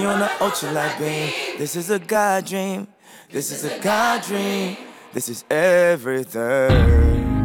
on the ultralight beam. This is a God dream. This is a God dream. This is everything.